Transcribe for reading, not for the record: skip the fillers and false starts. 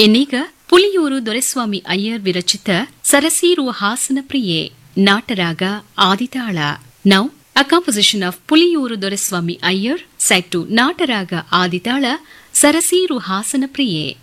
ಇನ್ನೀಗ ಪುಲಿಯೂರು ದೊರೆಸ್ವಾಮಿ ಅಯ್ಯರ್ ವಿರಚಿತ ಸರಸೀರು ಹಾಸನ ಪ್ರಿಯೆ ನಾಟರಾಗ ಆದಿತಾಳ. Now a composition of ಪುಲಿಯೂರು Doreswamy Iyer set to ನಾಟರಾಗ ಆದಿತಾಳ ಸರಸೀರು Hassan ಪ್ರಿಯೆ.